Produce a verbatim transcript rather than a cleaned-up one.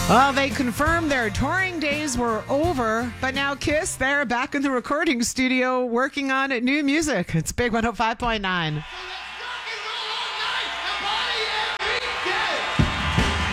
Well, they confirmed their touring days were over, but now Kiss, they're back in the recording studio working on new music. It's Big one oh five point nine.